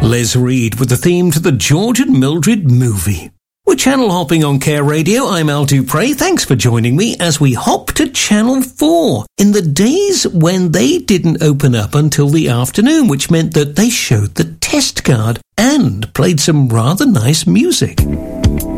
Les Reed with the theme to the George and Mildred movie. We're channel hopping on Care Radio. I'm Al Dupre. Thanks for joining me as we hop to Channel 4 in the days when they didn't open up until the afternoon, which meant that they showed the test card and played some rather nice music.